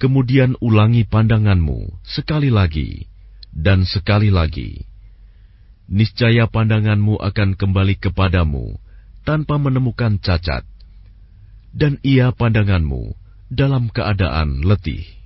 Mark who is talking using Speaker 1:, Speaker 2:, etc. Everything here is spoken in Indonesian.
Speaker 1: Kemudian ulangi pandanganmu sekali lagi dan sekali lagi. Niscaya pandanganmu akan kembali kepadamu tanpa menemukan cacat, dan ia pandanganmu dalam keadaan letih.